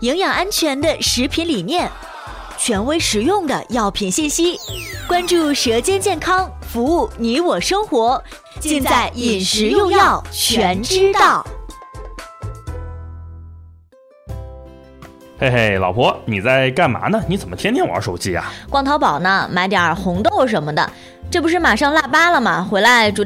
营养安全的食品理念，权威实用的药品信息，关注舌尖健康，服务你我生活，尽在饮食用药全知道。 嘿嘿，老婆，你在干嘛呢？你怎么天天玩手机啊？ 逛淘宝呢，买点红豆什么的。这不是马上腊八了吗？回来煮